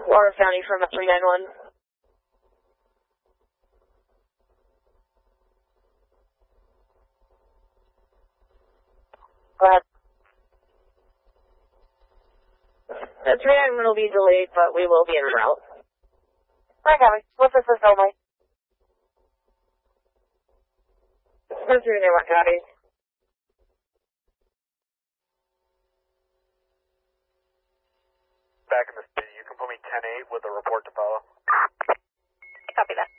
Laura County from 391. Go ahead. The 391 will be delayed, but we will be en route. Hi, Gabby. What's this only? 391, copy. Back in the city, you can put me 10-8 with a report to follow. Copy that.